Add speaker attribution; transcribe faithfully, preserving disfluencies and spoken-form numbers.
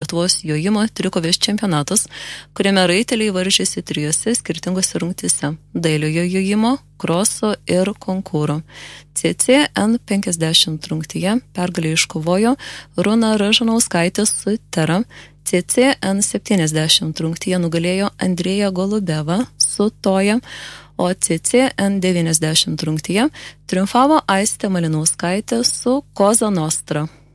Speaker 1: Lietuvos jojimo trikovės čempionatas, kuriame raiteliai varžėsi trijose skirtingose rungtyse – dailiojo jojimo, kroso ir konkūro. C C N penkiasdešimt rungtyje pergalę iškovojo Runa Ražanauskaitė su Tera, C C N septyniasdešimt rungtyje nugalėjo Andrėja Golubeva su Toja, o C C N devyniasdešimt rungtyje triumfavo Aistė Malinauskaitė su Koza Nostra.